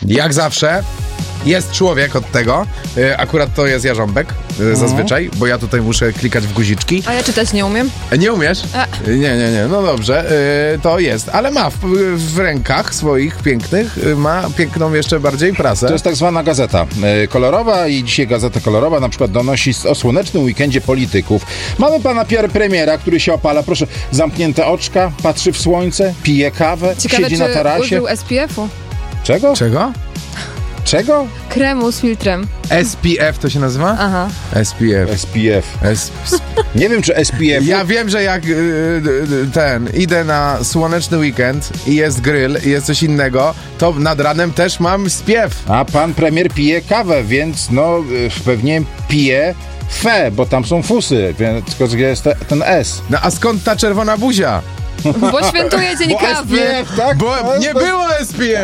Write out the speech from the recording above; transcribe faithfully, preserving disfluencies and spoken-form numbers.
Jak zawsze jest człowiek od tego, y, akurat to jest Jarząbek y, zazwyczaj, bo ja tutaj muszę klikać w guziczki. A ja czytać nie umiem. Nie umiesz? A. Nie, nie, nie, no dobrze, y, to jest, ale ma w, w rękach swoich pięknych, y, ma piękną jeszcze bardziej prasę. To jest tak zwana gazeta y, kolorowa i dzisiaj gazeta kolorowa na przykład donosi o słonecznym weekendzie polityków. Mamy pana Pierre Premiera, który się opala, proszę, zamknięte oczka, patrzy w słońce, pije kawę, Ciekawe, siedzi czy na tarasie. użył S P F-u. Czego? Czego? Czego? Kremu z filtrem. S P F to się nazywa? Aha. S P F. S P F. S... Nie wiem, czy S P F... Ja wiem, że jak y, y, ten, idę na słoneczny weekend i jest grill i jest coś innego, to nad ranem też mam spiew. A pan premier pije kawę, więc no y, pewnie pije fe, bo tam są fusy, więc tylko jest te, ten S. No a skąd ta czerwona buzia? Bo świętuje dzień Bo kawy. S P F, tak? Bo nie było S P F!